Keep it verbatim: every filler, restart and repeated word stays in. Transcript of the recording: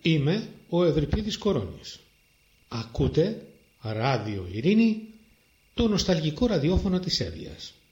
Είμαι ο Ευρυπίδης Κορώνης. Ακούτε Ράδιο Ειρήνη, το νοσταλγικό ραδιόφωνο της Εύβοιας.